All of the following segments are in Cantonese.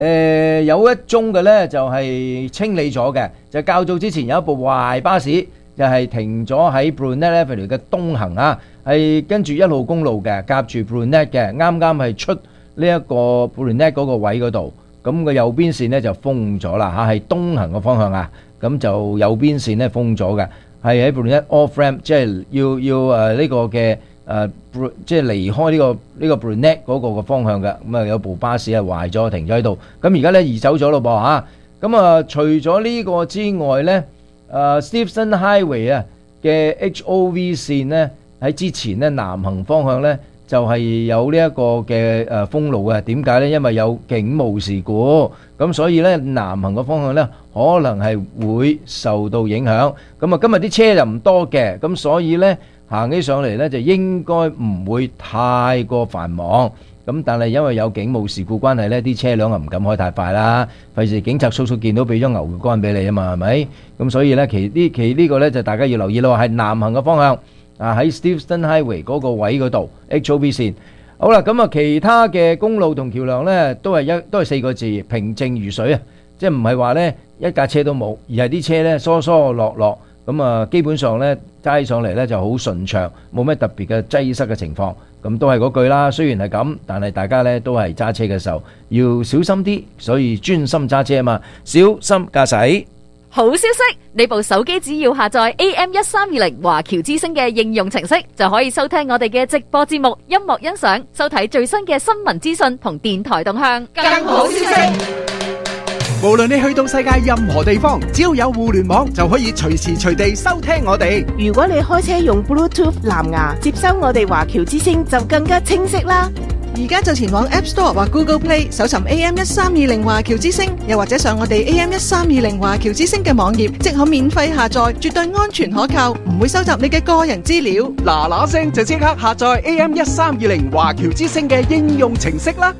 有一宗嘅呢，就係清理咗嘅，就較早之前有一部壞巴士，就係停咗喺 Brunette Avenue 嘅東行啊，係跟住一號公路嘅，夾住 Brunette 嘅，啱啱係出呢一個 Brunette 嗰個位嗰度，咁個右邊線呢就封咗啦嚇，係東行嘅方向啊，咁就右邊線呢封咗嘅，係喺 Brunette off ramp，即係要呢個嘅。即係離開呢個 Brunette 嗰個嘅方向嘅，咁啊有部巴士係壞咗，停咗喺度。咁而家咧移走咗咯噃嚇。咁啊除咗呢個之外咧，Steveston Highway 啊嘅 HOV 線咧喺之前咧南行方向咧就係有呢一個嘅封路嘅。點解咧？因為有警務事故，咁所以咧南行嘅方向咧可能係會受到影響。咁啊今日啲車就唔多嘅，咁所以咧。行起上嚟咧就應該唔會太過繁忙，咁但係因為有警務事故關係咧，啲車輛啊唔敢開太快啦，費事警察叔叔見到俾咗牛肉乾俾你啊嘛，係咪？咁所以咧其呢個咧就大家要留意咯，係南行嘅方向啊，喺 Steveston Highway 嗰個位嗰度 HOV 線。好啦，咁啊其他嘅公路同橋梁咧都係4個字，平靜如水啊，即係唔係話咧一架車都冇，而係啲車咧疏疏落落。咁啊，基本上咧揸上嚟咧就好順暢，冇咩特別嘅擠塞嘅情況。咁都係嗰句啦，雖然係咁，但係大家咧都係揸車嘅時候要小心啲，所以專心揸車啊嘛，小心駕駛。 好消息，你部手機只要下載 AM1320華僑之聲嘅應用程式，就可以收聽我哋嘅直播節目、音樂欣賞、收睇最新嘅新聞資訊同電台動向。更好消息！ 無論你去到世界任何地方，只要有互聯網就可以隨時隨地收聽我哋。 如果你開車用 Bluetooth 藍牙接收我哋華僑之聲，就更加清晰啦。 而家就前往 App Store 或 Google Play 搜尋 AM1320華僑之聲，又或者上我哋 AM1320華僑之聲嘅網頁，即可免費下載，絕對安全可靠，唔會收集你嘅個人資料。 嗱聲就即刻下載 AM1320華僑之聲嘅應用程式啦！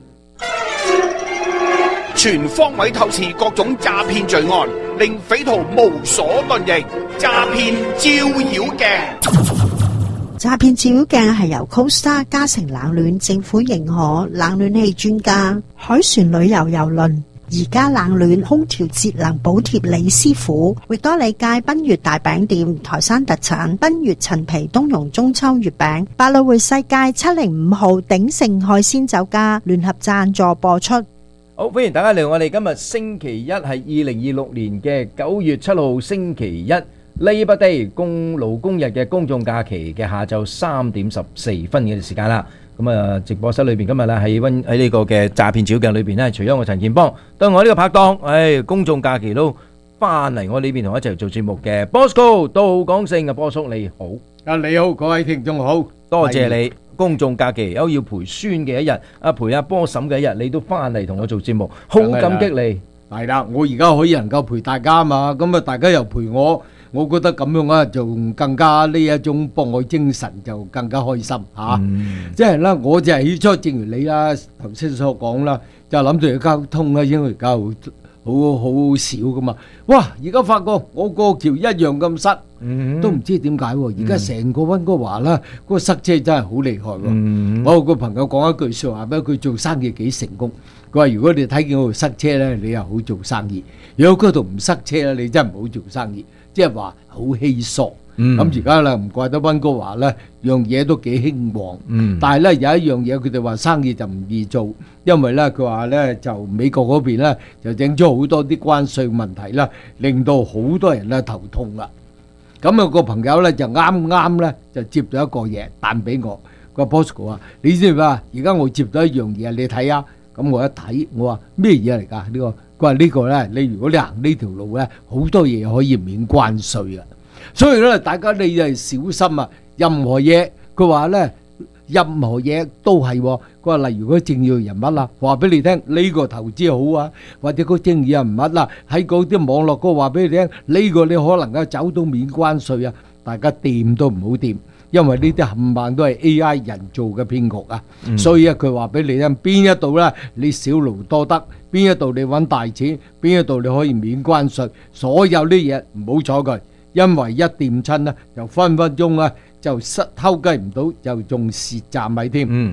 全方位透視各種詐騙罪案，令匪徒無所遁形。詐騙照妖鏡， 詐騙照妖鏡係由 Costa 嘉誠冷暖政府認可冷暖氣專家海船旅遊郵輪而家冷暖空調節能補貼李師傅，域多利街賓悅大餅店台山特產賓悅陳皮冬蓉中秋月餅，百老匯世界705號鼎盛海鮮酒家聯合贊助播出。 好，歡迎大家嚟我哋今日星期一係2026年嘅9月7號星期一 Labor Day 勞工日嘅公眾假期嘅下晝3點14分嘅時間啦。咁啊，直播室裏邊今日咧喺呢個嘅詐騙照鏡裏邊咧，除咗我陳健邦，都係我呢個拍檔，公眾假期都翻嚟我呢邊同我一齊做節目嘅 Bosco 杜廣勝嘅波叔你好。 你好，各位聽眾好， 多謝你。公眾假期有要陪孫嘅一日，陪阿波嬸嘅一日，你都翻嚟同我做節目，好感激你。 係啦，我而家可以能夠陪大家嘛，咁啊大家又陪我，我覺得咁樣啊，就更加呢一種博愛精神就更加開心嚇。即係咧，我就係起初正如你啦頭先所講啦，就諗住去交通啦，因為而家好少噶嘛。哇！而家發覺我個橋一樣咁塞，都唔知點解喎。而家成個溫哥華啦，嗰個塞車真係好厲害喎。我有個朋友講一句説話俾佢做生意幾成功。佢話：如果你睇見嗰度塞車咧，你又好做生意；如果嗰度唔塞車咧，你真係唔好做生意。即係話好稀疏。咁而家啦，唔怪得溫哥華咧，樣嘢都幾興旺。但係咧有一樣嘢，佢哋話生意就唔易做，因為咧佢話咧就美國嗰邊咧就整咗好多啲關稅問題啦，令到好多人咧頭痛啦。咁有個朋友咧就啱咧就接咗一個嘢彈俾我，個 Bosco 話：你知唔知啊？而家我接咗一樣嘢，你睇下。咁我一睇，我話咩嘢嚟㗎？呢個佢話呢個咧，你如果你行呢條路咧，好多嘢可以免關稅啊！所以咧，大家你係小心啊！任何嘢，佢話咧，任何嘢都係。佢話例如嗰政要人物啦，話俾你聽呢個投資好啊，或者個政要人物啦，喺嗰啲網絡嗰個話俾你聽呢個你可能夠走到免關稅啊！大家掂都唔好掂。因為呢啲冚唪唥都係 AI 人做嘅騙局啊，所以啊佢話俾你聽邊一度咧你少勞多得，邊一度你揾大錢，邊一度你可以免關稅，所有啲嘢唔好睬佢，因為一掂親咧就分分鐘咧就偷雞唔到，就仲蝕賺米添。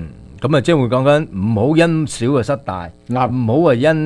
咁啊，即係會講緊唔好因小就失大，唔好話因